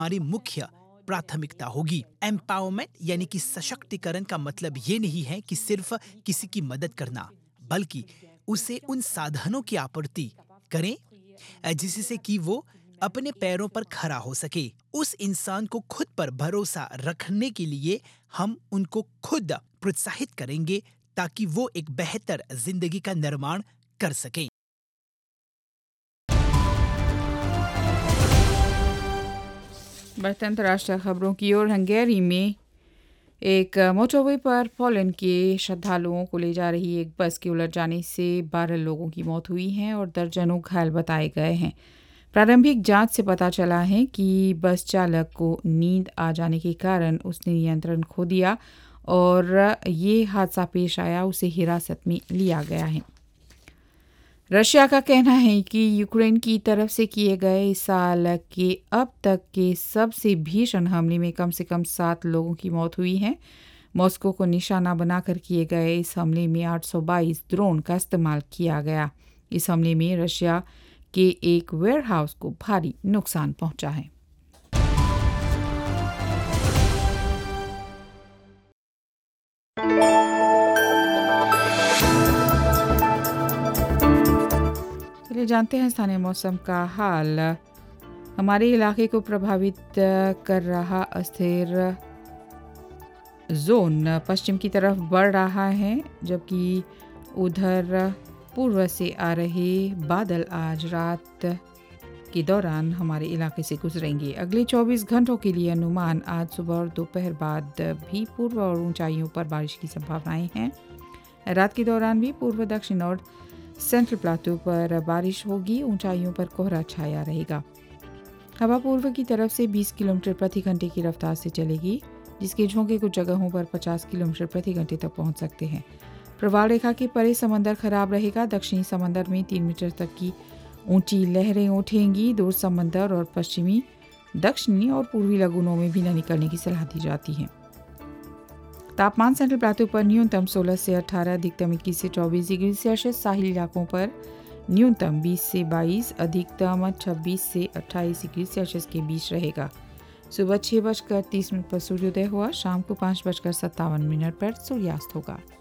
हमारी मुख्य प्राथमिकता होगी। एम्पावरमेंट यानी कि सशक्तिकरण का मतलब ये नहीं है कि सिर्फ किसी की मदद करना, बल्कि उसे उन साधनों की आपूर्ति करें जिससे कि वो अपने पैरों पर खड़ा हो सके। उस इंसान को खुद पर भरोसा रखने के लिए हम उनको खुद प्रोत्साहित करेंगे ताकि वो एक बेहतर जिंदगी का निर्माण कर सकें। बढ़ते अंतर्राष्ट्रीय खबरों की ओर, हंगेरी में एक मोटरवे पर पोलैंड के श्रद्धालुओं को ले जा रही एक बस के उलट जाने से 12 लोगों की मौत हुई है और दर्जनों घायल बताए गए हैं। प्रारंभिक जांच से पता चला है कि बस चालक को नींद आ जाने के कारण उसने नियंत्रण खो दिया और ये हादसा पेश आया, उसे हिरासत में लिया गया है। रशिया का कहना है कि यूक्रेन की तरफ से किए गए इस साल के अब तक के सबसे भीषण हमले में कम से कम 7 लोगों की मौत हुई है। मॉस्को को निशाना बनाकर किए गए इस हमले में 822 ड्रोन का इस्तेमाल किया गया। इस हमले में रशिया के एक वेयरहाउस को भारी नुकसान पहुंचा है। चलिए जानते हैं स्थानीय मौसम का हाल। हमारे इलाके को प्रभावित कर रहा अस्थिर जोन पश्चिम की तरफ बढ़ रहा है, जबकि उधर पूर्व से आ रहे बादल आज रात के दौरान हमारे इलाके से गुजरेंगे। अगले 24 घंटों के लिए अनुमान आज सुबह और दोपहर बाद भी पूर्व और ऊंचाइयों पर बारिश की संभावनाएं हैं। रात के दौरान भी पूर्व, दक्षिण और सेंट्रल प्लाटू पर बारिश होगी। ऊंचाइयों पर कोहरा छाया रहेगा। हवा पूर्व की तरफ से 20 किलोमीटर प्रति घंटे की रफ्तार से चलेगी, जिसके झोंके कुछ जगहों पर 50 किलोमीटर प्रति घंटे तक पहुंच सकते हैं। प्रवाल रेखा के परे समंदर खराब रहेगा। दक्षिणी समंदर में 3 मीटर तक की ऊंची लहरें उठेंगी। दूर समंदर और पश्चिमी, दक्षिणी और पूर्वी लगूनों में भी न निकलने की सलाह दी जाती है। तापमान सेंट्रल प्लाटू पर न्यूनतम 16 से 18, अधिकतम 21 से 24 डिग्री सेल्सियस। साहिल इलाकों पर न्यूनतम 20 से 22, अधिकतम 26 से 28 डिग्री सेल्सियस के बीच रहेगा। सुबह 6:30 पर सूर्योदय हुआ। शाम को 5:57 पर सूर्यास्त होगा।